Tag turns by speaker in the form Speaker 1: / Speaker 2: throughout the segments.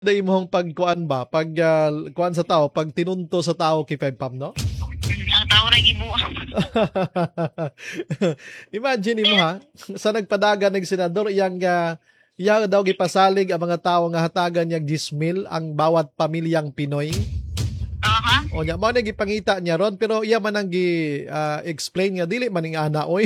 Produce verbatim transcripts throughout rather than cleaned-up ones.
Speaker 1: Da imong pagkuan ba, pag ah, kuan sa tao, pag tinunto sa tao kay Pam, no?
Speaker 2: Mm, ang tao ra gibuo.
Speaker 1: Imagine mo ha, sa nagpadagan ng senador, iyang uh, iya daw gipasalig ang mga tao nga hatagan niyang gismil ang bawat pamilyang Pinoy.
Speaker 2: Aha.
Speaker 1: O nya, mao na gipangita niya ron, pero iya man ang gi ah, explain nga dili maning ana oy.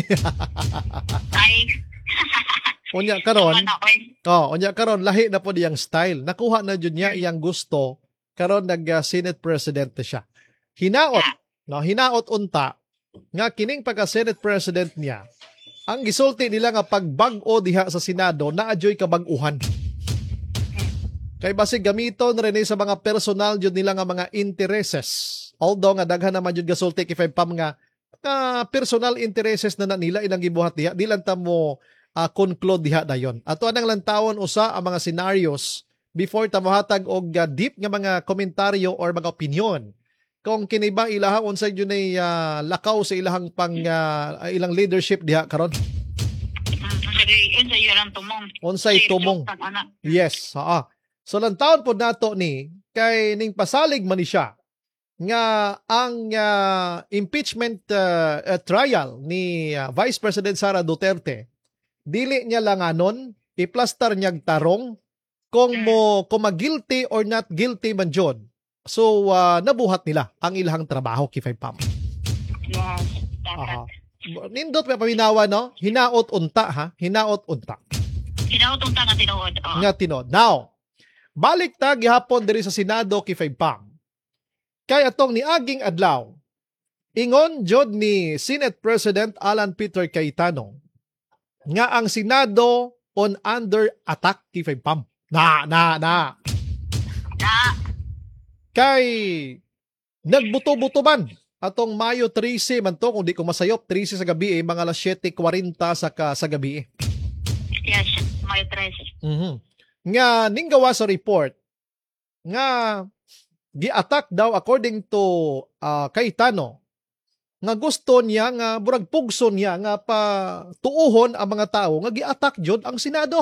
Speaker 2: Ay.
Speaker 1: Unya
Speaker 2: Tama
Speaker 1: karon,
Speaker 2: na oy.
Speaker 1: oh, unya karon lahi na po diyang style. Nakuha na jud niya iyang gusto karon nag uh, Senate President na siya. Hinaot,
Speaker 2: Ah,
Speaker 1: no, hinaot unta nga kining pagka Senate President niya. Ang gisulti nila nga pagbag-o diha sa Senado naadyoy kabag-uhan. Kay basig gamiton rin sa mga personal jud nila nga mga intereses. Although nga daghan naman jud gasulti kay Pam nga nga personal intereses na na nila ilang gibuhat diha, di lang ta mo uh, conclude diha dayon. Ato anang lantawon usa ang mga scenarios before ta mohatag og uh, deep nga mga komentaryo or mga opinion. Kung kini ba ilaha unsay jud nay uh, lakaw sa ilahang pang uh, ilang leadership diha karon.
Speaker 2: mm, sige, yun sa yorang tumong.
Speaker 1: Unsay
Speaker 2: Sige,
Speaker 1: tumong.
Speaker 2: joke tag, ana.
Speaker 1: Yes, ha. So lantawon pod nato ni kay ning pasalig man ni siya nga ang uh, impeachment uh, uh, trial ni uh, Vice President Sara Duterte dili niya langanon, iplastar niyag tarong kung mo kung guilty or not guilty man jud. So uh, nabuhat nila ang ilahang trabaho kay Pam.
Speaker 2: Yes, dapat.
Speaker 1: Aha. Nindot pa paminawa no? Hinaot unta ha, hinaot unta.
Speaker 2: Hinautong ta nga tinuod. Oh.
Speaker 1: Nga tinod. Now, balik ta gihapon diri sa Senado kay Pam. Kay atong niaging adlaw, ingon jud ni Senate President Alan Peter Cayetano nga ang Senado on under attack kay Pam. Na, na, na.
Speaker 2: Na.
Speaker 1: Kay nagbuto-buto man atong Mayo thirteen man to, kung di ko masayop, thirteen sa gabi, eh, mga alas seven forty sa, ka, sa gabi. Eh.
Speaker 2: Yes, may tres.
Speaker 1: Mm-hmm. Nga ninggawa sa report nga gi-attack daw according to uh, Cayetano nga gusto niya nga burag pugso niya nga pa tuuhon ang mga tao nga gi-attack jud ang Senado.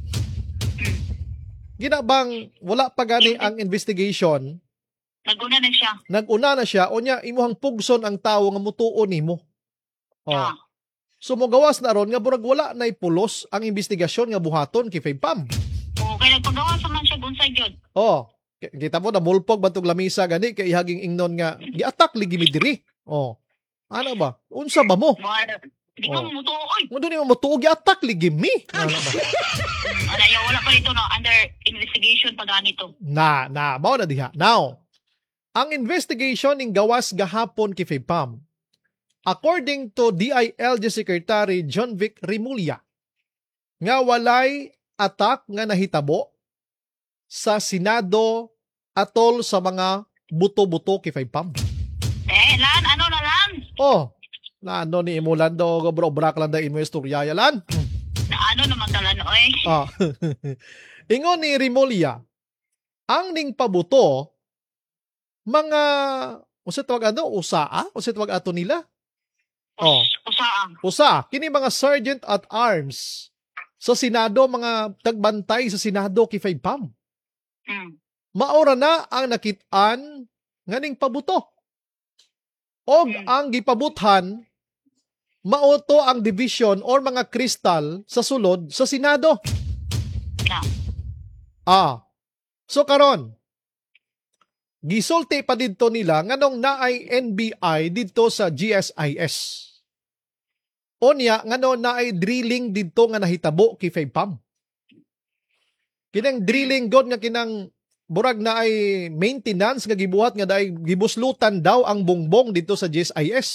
Speaker 1: Ginabang wala pa gani ang investigation,
Speaker 2: Naguna na siya.
Speaker 1: naguna na siya o niya imuhang pugson ang tao nga mutuon nimo. Oh.
Speaker 2: Ah.
Speaker 1: So mogawas na ron nga burag wala na ipulos ang investigasyon nga buhaton kay Pam.
Speaker 2: O, kaya nagpagawa sa man siya gunsay gyud.
Speaker 1: Oh, kita mo na mulpog batog lamisa gani kay ihaging ingnon nga gi-attack ligi mi diri. Oh. Ano ba? Unsa ba mo?
Speaker 2: Wala. Di ko
Speaker 1: Oh.
Speaker 2: mo oy.
Speaker 1: Mo ni mo tuog gi-attack ligi mi. Ano ba?
Speaker 2: Wala yaw, wala pa ito no under investigation pa ganito.
Speaker 1: Na, na, mao na diha. Now, ang investigation ning gawas gahapon kay Pam. According to D I L G Secretary John Vic Rimulya, nga walay attack nga nahitabo sa Senado atol sa mga buto-buto kay Pam.
Speaker 2: Eh, lan, ano na lan?
Speaker 1: Oh, na ano ni imulan do bro brak lang da imo istorya yalan.
Speaker 2: Na ano naman talan, oy.
Speaker 1: Ah. Ingon ni Rimulya, ang ning pabuto mga usa tawag ano usaa, usa tawag ato nila. Oh.
Speaker 2: Us, usaang.
Speaker 1: Usa, kini mga sergeant at arms sa Senado, mga tagbantay sa Senado kay Pam.
Speaker 2: Hmm.
Speaker 1: Maora na ang nakit-an nganing pabuto. Og
Speaker 2: Hmm.
Speaker 1: ang gipabuthan mauto ang division or mga kristal sa sulod sa Senado.
Speaker 2: Na.
Speaker 1: Ah. So karon, gisulti pa didto nila nganong naay N B I didto sa G S I S. Onya ngano naay drilling didto nga nahitabo kay Pam. Kinang drilling god nga kinang burag na ay maintenance nga gibuhat nga daay gibuslutan daw ang bongbong dito sa G S I S.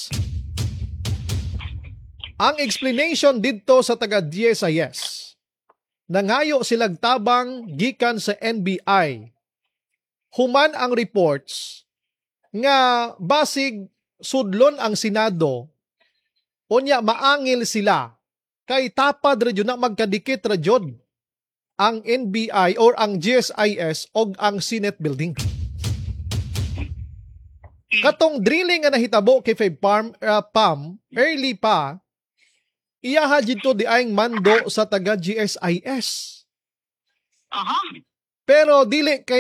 Speaker 1: Ang explanation dito sa taga G S I S, nangayo silang tabang gikan sa N B I. Human ang reports nga basig sudlon ang Senado, unya maangil sila kay tapad radyo na magkadikit radyon ang N B I or ang G S I S og ang Senate building. Katong drilling nga nahitabo kay Pam, uh, Pam early pa, iyaha dito di aing mando sa taga G S I S.
Speaker 2: Aha.
Speaker 1: Pero dili kay